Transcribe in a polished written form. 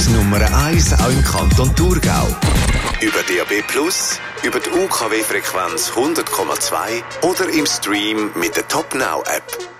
Schweiz Nummer 1 auch im Kanton Thurgau. Über DAB+, über die UKW-Frequenz 100,2 oder im Stream mit der Top Now App.